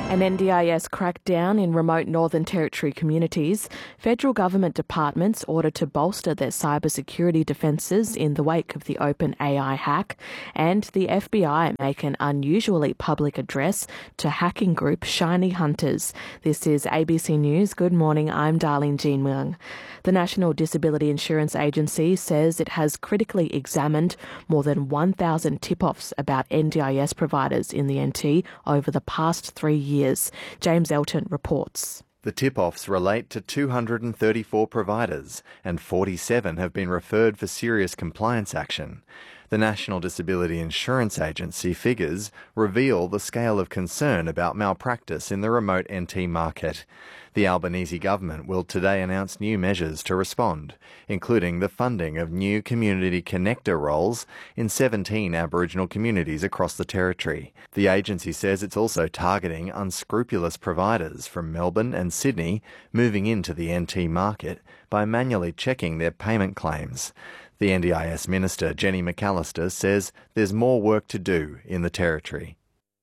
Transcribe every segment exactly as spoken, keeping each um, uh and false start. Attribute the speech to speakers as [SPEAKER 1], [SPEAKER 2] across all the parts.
[SPEAKER 1] An N D I S crackdown in remote Northern Territory communities. Federal government departments ordered to bolster their cybersecurity defences in the wake of the OpenAI hack. And the F B I make an unusually public address to hacking group Shiny Hunters. This is A B C News. Good morning, I'm Darlene Jean Mung. The National Disability Insurance Agency says it has critically examined more than one thousand tip-offs about N D I S providers in the N T over the past three years. James Elton reports.
[SPEAKER 2] The tip-offs relate to two hundred thirty-four providers and forty-seven have been referred for serious compliance action. The National Disability Insurance Agency figures reveal the scale of concern about malpractice in the remote N T market. The Albanese government will today announce new measures to respond, including the funding of new community connector roles in seventeen Aboriginal communities across the territory. The agency says it's also targeting unscrupulous providers from Melbourne and Sydney moving into the N T market by manually checking their payment claims. The N D I S Minister, Jenny McAllister, says there's more work to do in the territory.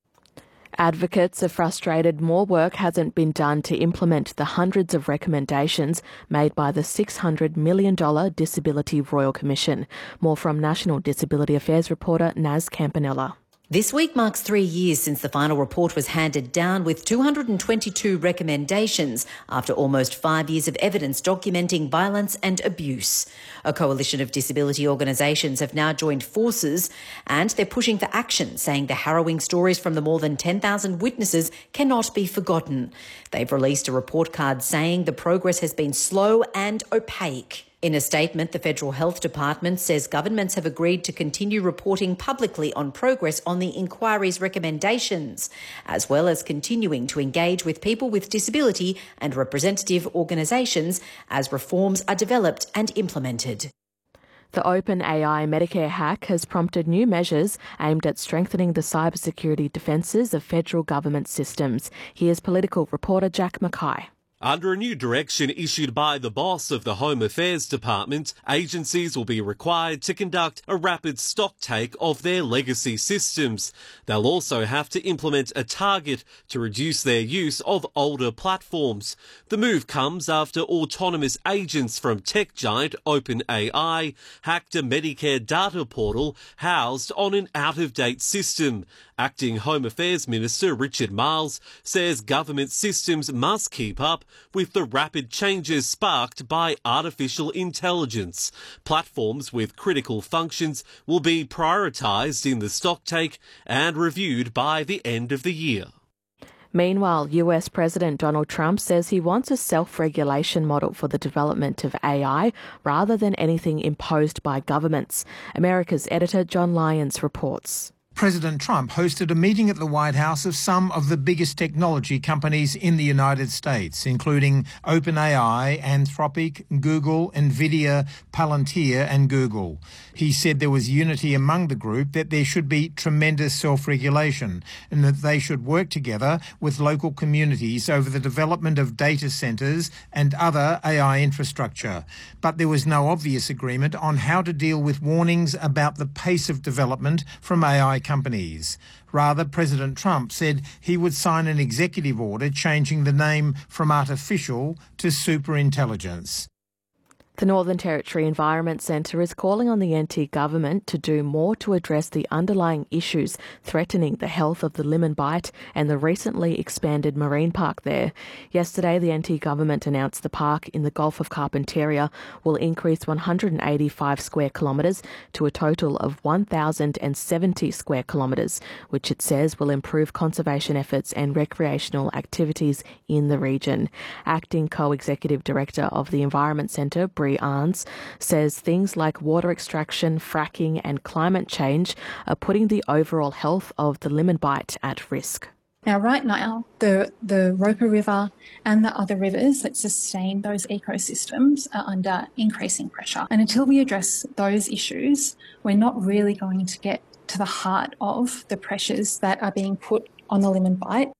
[SPEAKER 1] Advocates are frustrated more work hasn't been done to implement the hundreds of recommendations made by the six hundred million dollars Disability Royal Commission. More from National Disability Affairs reporter Naz Campanella.
[SPEAKER 3] This week marks three years since the final report was handed down with two hundred twenty-two recommendations after almost five years of evidence documenting violence and abuse. A coalition of disability organisations have now joined forces and they're pushing for action, saying the harrowing stories from the more than ten thousand witnesses cannot be forgotten. They've released a report card saying the progress has been slow and opaque. In a statement, the Federal Health Department says governments have agreed to continue reporting publicly on progress on the inquiry's recommendations, as well as continuing to engage with people with disability and representative organisations as reforms are developed and implemented.
[SPEAKER 1] The OpenAI Medicare hack has prompted new measures aimed at strengthening the cybersecurity defences of federal government systems. Here's political reporter Jack Mackay.
[SPEAKER 4] Under a new direction issued by the boss of the Home Affairs Department, agencies will be required to conduct a rapid stock take of their legacy systems. They'll also have to implement a target to reduce their use of older platforms. The move comes after autonomous agents from tech giant OpenAI hacked a Medicare data portal housed on an out-of-date system. Acting Home Affairs Minister Richard Marles says government systems must keep up with the rapid changes sparked by artificial intelligence. Platforms with critical functions will be prioritised in the stocktake and reviewed by the end of the year.
[SPEAKER 1] Meanwhile, U S President Donald Trump says he wants a self-regulation model for the development of A I rather than anything imposed by governments. America's editor John Lyons reports.
[SPEAKER 5] President Trump hosted a meeting at the White House of some of the biggest technology companies in the United States, including OpenAI, Anthropic, Google, Nvidia, Palantir and Google. He said there was unity among the group that there should be tremendous self-regulation and that they should work together with local communities over the development of data centres and other A I infrastructure. But there was no obvious agreement on how to deal with warnings about the pace of development from A I companies. Rather, President Trump said he would sign an executive order changing the name from artificial to superintelligence.
[SPEAKER 1] The Northern Territory Environment Centre is calling on the N T government to do more to address the underlying issues threatening the health of the Limmen Bight and the recently expanded marine park there. Yesterday, the N T government announced the park in the Gulf of Carpentaria will increase one hundred eighty-five square kilometres to a total of one thousand seventy square kilometres, which it says will improve conservation efforts and recreational activities in the region. Acting Co-Executive Director of the Environment Centre, Bree Arns, says things like water extraction, fracking and climate change are putting the overall health of the Limmen Bight at risk.
[SPEAKER 6] Now, right now, the, the Roper River and the other rivers that sustain those ecosystems are under increasing pressure. And until we address those issues, we're not really going to get to the heart of the pressures that are being put on the Limmen Bight.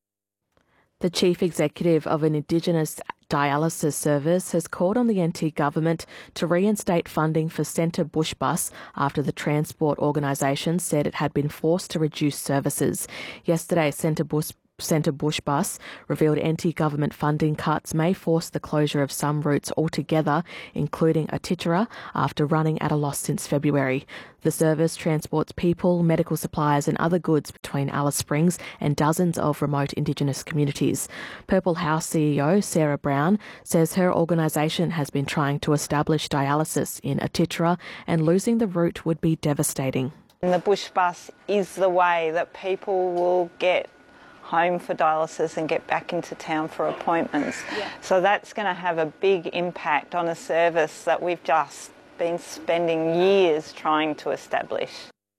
[SPEAKER 1] The Chief Executive of an Indigenous dialysis service has called on the N T government to reinstate funding for Centre Bush Bus after the transport organisation said it had been forced to reduce services. Yesterday, Centre Bush Centre Bush Bus revealed anti-government funding cuts may force the closure of some routes altogether, including Atitjara, after running at a loss since February. The service transports people, medical supplies and other goods between Alice Springs and dozens of remote Indigenous communities. Purple House C E O Sarah Brown says her organisation has been trying to establish dialysis in Atitjara and losing the route would be devastating.
[SPEAKER 7] And the Bush Bus is the way that people will get home for dialysis and get back into town for appointments. Yeah. So that's going to have a big impact on a service that we've just been spending years trying to establish.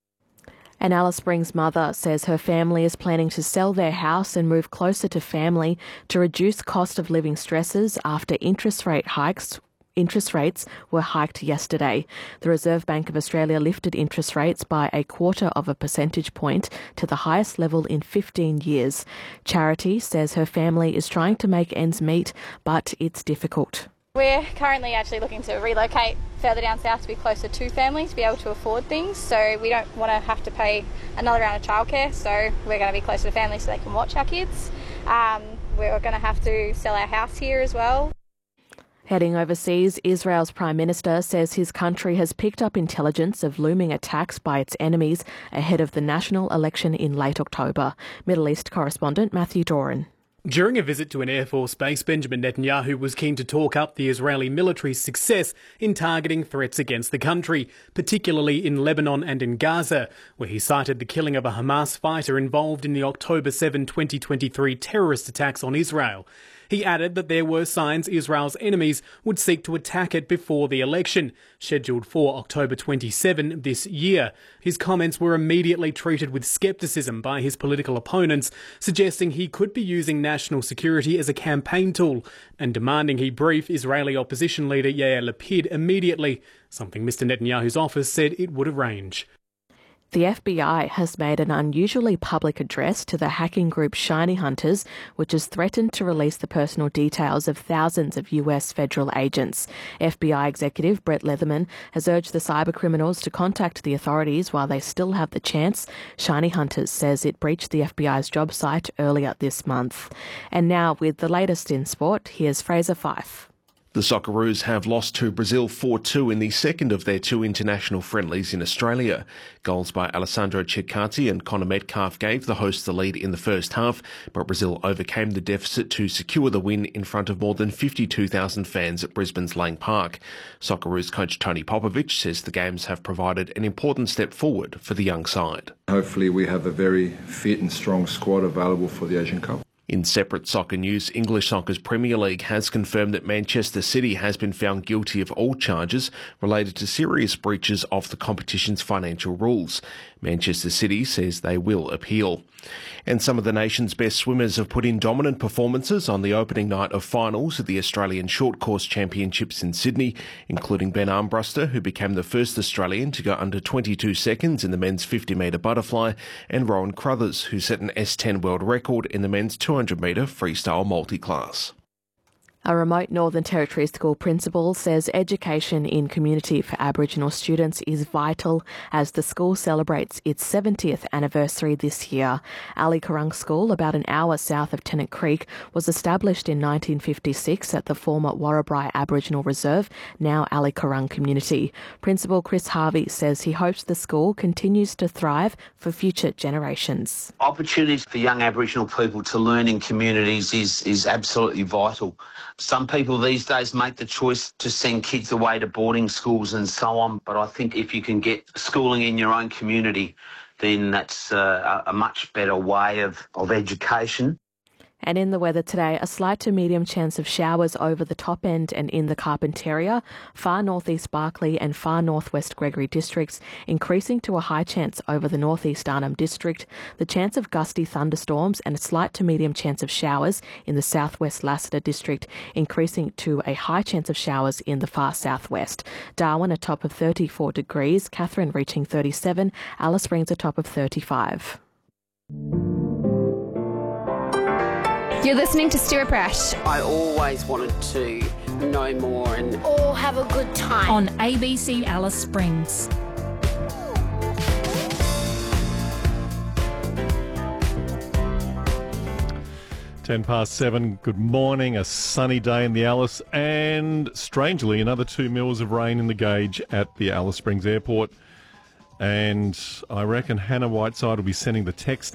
[SPEAKER 1] An Alice Springs mother says her family is planning to sell their house and move closer to family to reduce cost of living stresses after interest rate hikes Interest rates were hiked yesterday. The Reserve Bank of Australia lifted interest rates by a quarter of a percentage point to the highest level in fifteen years. Charity says her family is trying to make ends meet, but it's difficult.
[SPEAKER 8] We're currently actually looking to relocate further down south to be closer to families, to be able to afford things. So we don't want to have to pay another round of childcare, so we're going to be closer to families so they can watch our kids. Um, we're going to have to sell our house here as well.
[SPEAKER 1] Heading overseas, Israel's Prime Minister says his country has picked up intelligence of looming attacks by its enemies ahead of the national election in late October. Middle East correspondent Matthew Doran.
[SPEAKER 9] During a visit to an Air Force base, Benjamin Netanyahu was keen to talk up the Israeli military's success in targeting threats against the country, particularly in Lebanon and in Gaza, where he cited the killing of a Hamas fighter involved in the October seventh, twenty twenty-three terrorist attacks on Israel. He added that there were signs Israel's enemies would seek to attack it before the election, scheduled for October twenty-seventh this year. His comments were immediately treated with scepticism by his political opponents, suggesting he could be using national security as a campaign tool and demanding he brief Israeli opposition leader Yair Lapid immediately, something Mister Netanyahu's office said it would arrange.
[SPEAKER 1] The F B I has made an unusually public address to the hacking group Shiny Hunters, which has threatened to release the personal details of thousands of U S federal agents. F B I executive Brett Leatherman has urged the cybercriminals to contact the authorities while they still have the chance. Shiny Hunters says it breached the F B I's job site earlier this month. And now, with the latest in sport, here's Fraser Fife.
[SPEAKER 10] The Socceroos have lost to Brazil four two in the second of their two international friendlies in Australia. Goals by Alessandro Cecatti and Connor Metcalf gave the hosts the lead in the first half, but Brazil overcame the deficit to secure the win in front of more than fifty-two thousand fans at Brisbane's Lang Park. Socceroos coach Tony Popovic says the games have provided an important step forward for the young side.
[SPEAKER 11] Hopefully we have a very fit and strong squad available for the Asian Cup.
[SPEAKER 10] In separate soccer news, English Soccer's Premier League has confirmed that Manchester City has been found guilty of all charges related to serious breaches of the competition's financial rules. Manchester City says they will appeal. And some of the nation's best swimmers have put in dominant performances on the opening night of finals at the Australian Short Course Championships in Sydney, including Ben Armbruster, who became the first Australian to go under twenty-two seconds in the men's fifty metre butterfly, and Rowan Crothers, who set an S ten world record in the men's two hundred metre freestyle multi-class.
[SPEAKER 1] A remote Northern Territory school principal says education in community for Aboriginal students is vital as the school celebrates its seventieth anniversary this year. Ali Kurrung School, about an hour south of Tennant Creek, was established in nineteen fifty-six at the former Warrabri Aboriginal Reserve, now Ali Kurrung Community. Principal Chris Harvey says he hopes the school continues to thrive for future generations.
[SPEAKER 12] Opportunities for young Aboriginal people to learn in communities is, is absolutely vital. Some people these days make the choice to send kids away to boarding schools and so on, but I think if you can get schooling in your own community, then that's uh, a much better way of, of education.
[SPEAKER 1] And in the weather today, a slight to medium chance of showers over the top end and in the Carpentaria, far northeast Barkly and far northwest Gregory districts, increasing to a high chance over the northeast Arnhem district. The chance of gusty thunderstorms and a slight to medium chance of showers in the southwest Lassiter district, increasing to a high chance of showers in the far southwest. Darwin a top of thirty-four degrees, Katherine reaching thirty-seven, Alice Springs a top of thirty-five.
[SPEAKER 13] You're listening to Stuart Brash.
[SPEAKER 14] I always wanted to know more and
[SPEAKER 15] all have a good time
[SPEAKER 16] on A B C Alice Springs.
[SPEAKER 15] Ten past seven, good morning. A sunny day in the Alice, and strangely, another two mils of rain in the gauge at the Alice Springs Airport. And I reckon Hannah Whiteside will be sending the text